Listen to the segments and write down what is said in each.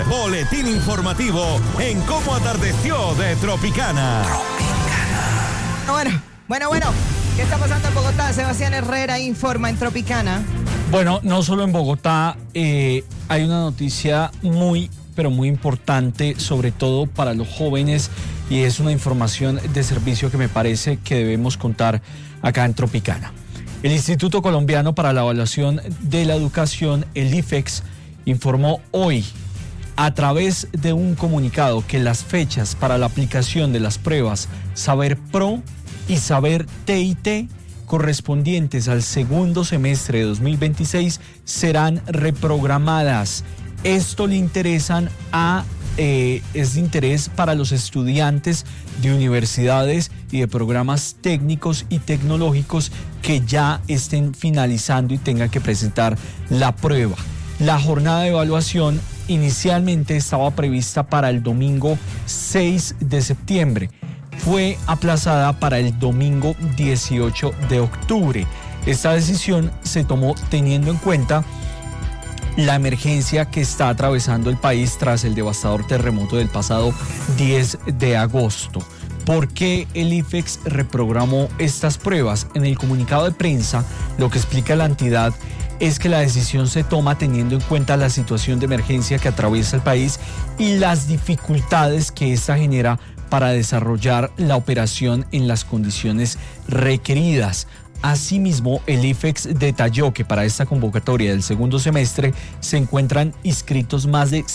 boletín informativo en Cómo Atardeció de Tropicana. Bueno. ¿Qué está pasando en Bogotá? Sebastián Herrera informa en Tropicana. Bueno, no solo en Bogotá, hay una noticia muy importante, sobre todo para los jóvenes, y es una información de servicio que me parece que debemos contar acá en Tropicana. El Instituto Colombiano para la Evaluación de la Educación, el IFEX, informó hoy, a través de un comunicado, que las fechas para la aplicación de las pruebas Saber Pro y Saber TIT correspondientes al segundo semestre de 2026 serán reprogramadas. Esto le interesan es de interés para los estudiantes de universidades y de programas técnicos y tecnológicos que ya estén finalizando y tengan que presentar la prueba. La jornada de evaluación inicialmente estaba prevista para el domingo 6 de septiembre. Fue aplazada para el domingo 18 de octubre. Esta decisión se tomó teniendo en cuenta la emergencia que está atravesando el país tras el devastador terremoto del pasado 10 de agosto. ¿Por qué el IFEX reprogramó estas pruebas? En el comunicado de prensa, lo que explica la entidad es que la decisión se toma teniendo en cuenta la situación de emergencia que atraviesa el país y las dificultades que esta genera para desarrollar la operación en las condiciones requeridas. Asimismo, el IFEX detalló que para esta convocatoria del segundo semestre se encuentran inscritos más de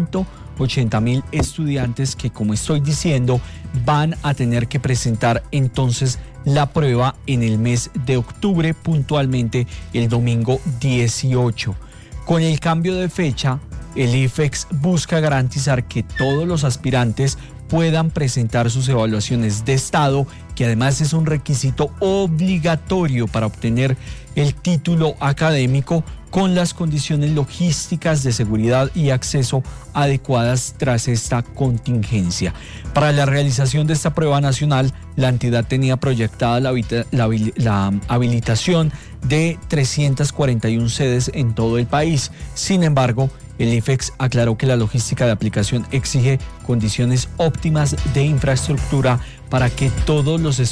180.000 estudiantes que, como estoy diciendo, van a tener que presentar entonces la prueba en el mes de octubre, puntualmente el domingo 18. Con el cambio de fecha, el IFEX busca garantizar que todos los aspirantes puedan presentar sus evaluaciones de estado, que además es un requisito obligatorio para obtener el título académico, con las condiciones logísticas de seguridad y acceso adecuadas tras esta contingencia. Para la realización de esta prueba nacional, la entidad tenía proyectada la habilitación de 341 sedes en todo el país. Sin embargo, el IFEX aclaró que la logística de aplicación exige condiciones óptimas de infraestructura para que todos los